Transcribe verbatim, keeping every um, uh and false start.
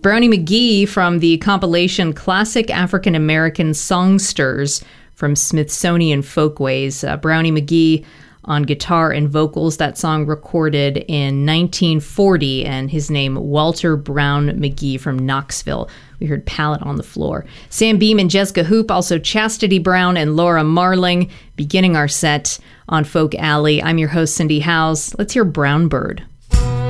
Brownie McGhee from the compilation Classic African American Songsters from Smithsonian Folkways. Uh, Brownie McGhee on guitar and vocals. That song recorded in nineteen forty, and his name Walter Brown McGhee from Knoxville. We heard Pallet on the Floor. Sam Beam and Jessica Hoop, also Chastity Brown and Laura Marling, beginning our set on Folk Alley. I'm your host, Cindy Howes. Let's hear Brown Bird.